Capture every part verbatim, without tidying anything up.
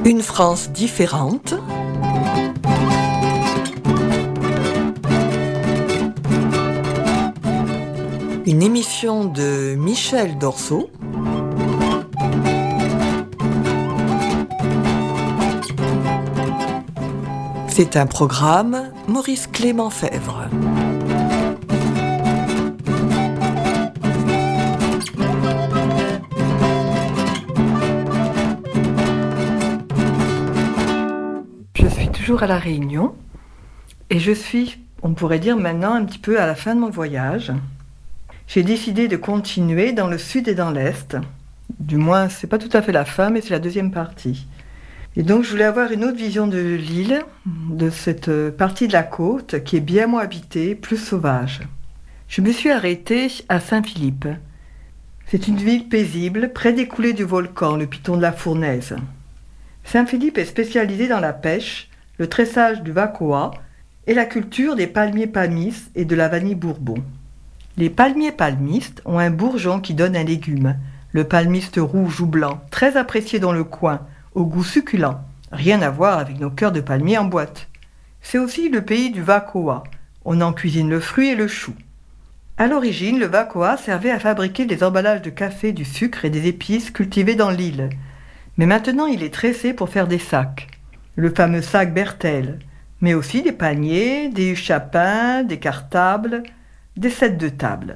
Une France différente. Une émission de Michel Dorso. C'est un programme Maurice Clément-Fèvre. Je suis toujours à La Réunion et je suis, on pourrait dire maintenant, un petit peu à la fin de mon voyage. J'ai décidé de continuer dans le sud et dans l'est. Du moins, c'est pas tout à fait la fin, mais c'est la deuxième partie. Et donc, je voulais avoir une autre vision de l'île, de cette partie de la côte qui est bien moins habitée, plus sauvage. Je me suis arrêtée à Saint-Philippe. C'est une ville paisible, près des coulées du volcan, le piton de la Fournaise. Saint-Philippe est spécialisé dans la pêche, le tressage du vacoa et la culture des palmiers palmis et de la vanille bourbon. Les palmiers palmistes ont un bourgeon qui donne un légume, le palmiste rouge ou blanc, très apprécié dans le coin, au goût succulent, rien à voir avec nos cœurs de palmier en boîte. C'est aussi le pays du vacoa, on en cuisine le fruit et le chou. À l'origine, le vacoa servait à fabriquer les emballages de café, du sucre et des épices cultivés dans l'île. Mais maintenant, il est tressé pour faire des sacs. Le fameux sac Bertel, mais aussi des paniers, des huches à pain, des cartables, des sets de table.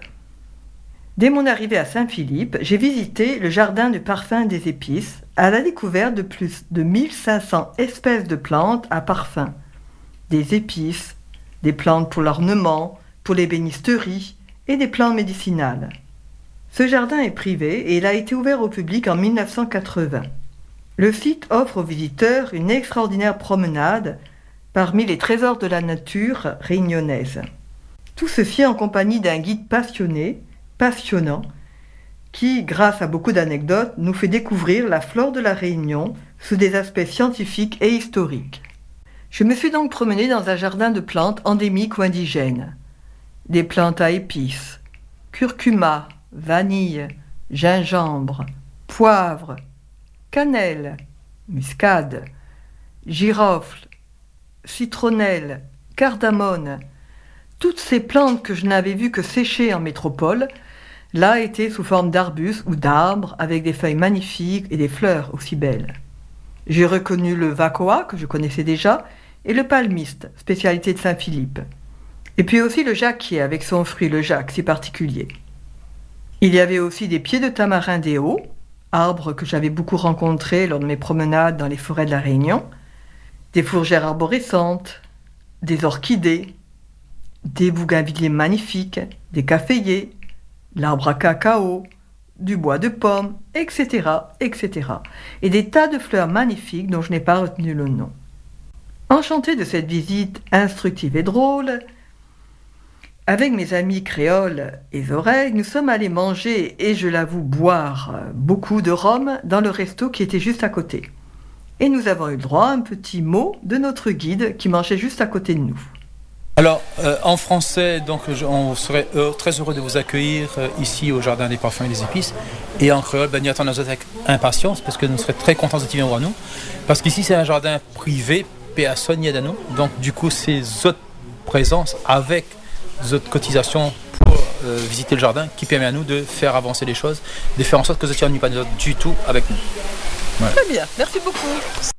Dès mon arrivée à Saint-Philippe, j'ai visité le jardin de parfum des épices à la découverte de plus de mille cinq cents espèces de plantes à parfum. Des épices, des plantes pour l'ornement, pour l'ébénisterie et des plantes médicinales. Ce jardin est privé et il a été ouvert au public en mille neuf cent quatre-vingts. Le site offre aux visiteurs une extraordinaire promenade parmi les trésors de la nature réunionnaise. Tout ceci en compagnie d'un guide passionné, passionnant, qui, grâce à beaucoup d'anecdotes, nous fait découvrir la flore de la Réunion sous des aspects scientifiques et historiques. Je me suis donc promenée dans un jardin de plantes endémiques ou indigènes. Des plantes à épices, curcuma, vanille, gingembre, poivre, cannelle, muscade, girofle, citronnelle, cardamone. Toutes ces plantes que je n'avais vues que sécher en métropole, là étaient sous forme d'arbustes ou d'arbres avec des feuilles magnifiques et des fleurs aussi belles. J'ai reconnu le vacoa, que je connaissais déjà, et le palmiste, spécialité de Saint-Philippe. Et puis aussi le jacquier, avec son fruit, le jac, si particulier. Il y avait aussi des pieds de tamarin des hauts, arbres que j'avais beaucoup rencontrés lors de mes promenades dans les forêts de la Réunion, des fourgères arborescentes, des orchidées, des bougainvilliers magnifiques, des caféiers, l'arbre à cacao, du bois de pomme, et cetera, et cetera. Et des tas de fleurs magnifiques dont je n'ai pas retenu le nom. Enchantée de cette visite instructive et drôle, avec mes amis créoles et oreilles, nous sommes allés manger et, je l'avoue, boire beaucoup de rhum dans le resto qui était juste à côté. Et nous avons eu le droit à un petit mot de notre guide qui mangeait juste à côté de nous. Alors, euh, en français, donc, je, on serait heureux, très heureux de vous accueillir euh, ici au Jardin des Parfums et des Épices. Et en créole, ben, nous attendons avec impatience parce que nous serions très contents de venir à nous. Parce qu'ici, c'est un jardin privé, P A Sonia Dano. Donc, du coup, c'est votre présence avec votre cotisation pour euh, visiter le jardin qui permet à nous de faire avancer les choses, de faire en sorte que vous n'êtes pas du tout avec nous. Voilà. Très bien, merci beaucoup.